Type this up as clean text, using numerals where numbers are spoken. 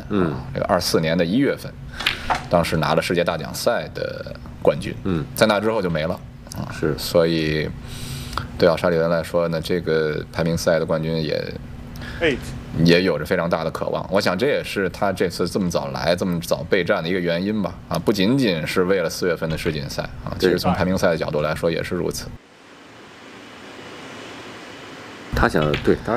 这个24年的1月份，当时拿了世界大奖赛的冠军。在那之后就没了是， 所以对奥沙利文来说呢，这个排名赛的冠军也有着非常大的渴望。我想这也是他这次这么早来、这么早备战的一个原因吧。不仅仅是为了4月份的世锦赛其实从排名赛的角度来说也是如此。 他想对，当